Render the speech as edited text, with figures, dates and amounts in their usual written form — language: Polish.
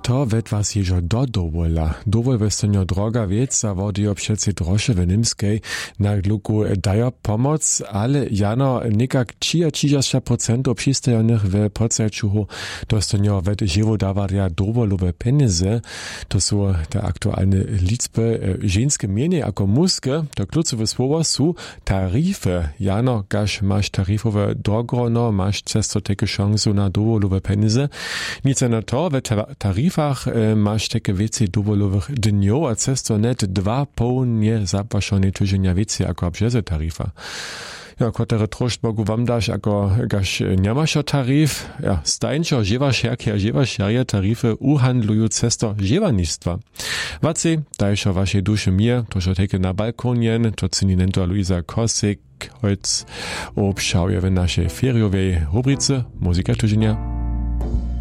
to ved was ježo dodovola. Dovol vestonjo droga veca vodijo přeci droše v Nimskej na gluku dajo pomoc, ale jano nekak 60% přistajonych w podsećuhu dostonjo ved živo davarja dovolove penize. To su te aktualne liczby ženske mienie ako muske, to klucowe słowo su tarife. Jano, gaš masz tarifowe drogono, masz cesto teke szansu na dovolove penize. Nice na to, w tarifach masz teke wieci dowolowych dniow, a cesto net 2,5 nie zapaszone tydzienia wieci ako abżeze tarifa. Ja, kotere troszcz mogu wam dać, ako gaš niemašo tarif, ja, stajnčo žievašerki a žievašerje tarify uhandluju cesto žievanistwa. Vaci, dajšo vašej duše mir, to šo teke na balkonien, to cini nento Luisa Kosik, holc obšauje w naszej feriowej rubrice Muzika tydzienia.